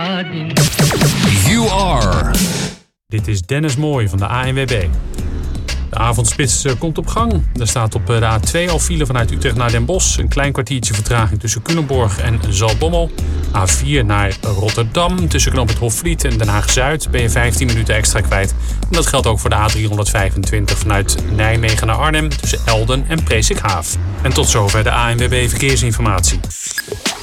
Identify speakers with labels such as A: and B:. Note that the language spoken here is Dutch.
A: You are.
B: Dit is Dennis Mooij van de ANWB. De avondspits komt op gang. Er staat op de A2 al file vanuit Utrecht naar Den Bosch. Een klein kwartiertje vertraging tussen Culemborg en Zaltbommel. A4 naar Rotterdam. Tussen knooppunt Hofvliet en Den Haag-Zuid ben je 15 minuten extra kwijt. En dat geldt ook voor de A325 vanuit Nijmegen naar Arnhem. Tussen Elden en Presikhaaf. En tot zover de ANWB Verkeersinformatie.